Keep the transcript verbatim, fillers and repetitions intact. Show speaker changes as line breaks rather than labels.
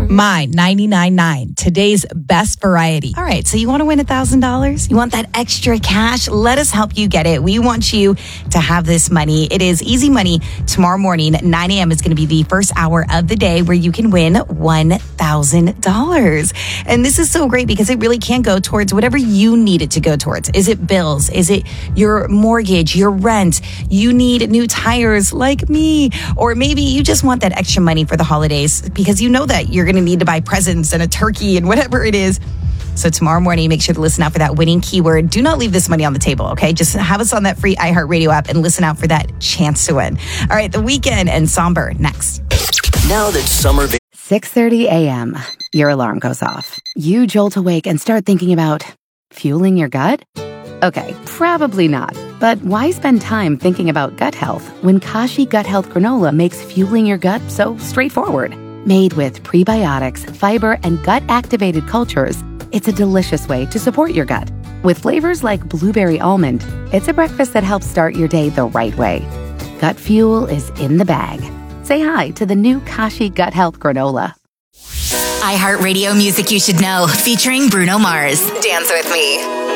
Mine, ninety-nine point nine. Today's best variety. All right, so you want to win one thousand dollars? You want that extra cash? Let us help you get it. We want you to have this money. It is easy money. Tomorrow morning, nine a.m. is going to be the first hour of the day where you can win one thousand dollars. And this is so great because it really can go towards whatever you need it to go towards. Is it bills? Is it your mortgage, your rent? You need new tires like me. Or maybe you just want that extra money for the holidays because you know that you're going to need to buy presents and a turkey and whatever it is. So tomorrow morning, make sure to listen out for that winning keyword. Do not leave this money on the table, okay? Just have us on that free iHeartRadio app and listen out for that chance to win. All right, The Weeknd and Somber next.
Now that summer...
six thirty a.m. Your alarm goes off. You jolt awake and start thinking about fueling your gut? Okay, probably not. But why spend time thinking about gut health when Kashi Gut Health Granola makes fueling your gut so straightforward? Made with prebiotics, fiber, and gut-activated cultures, it's a delicious way to support your gut. With flavors like blueberry almond, it's a breakfast that helps start your day the right way. Gut fuel is in the bag. Say hi to the new Kashi Gut Health Granola.
iHeartRadio music you should know, featuring Bruno Mars. Dance with me.